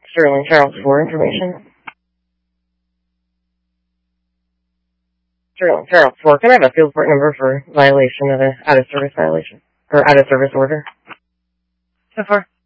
Sterling Charles for information. Sterling Charles for. Can I have a field port number for violation of an out-of-service violation? Or out-of-service order? So far.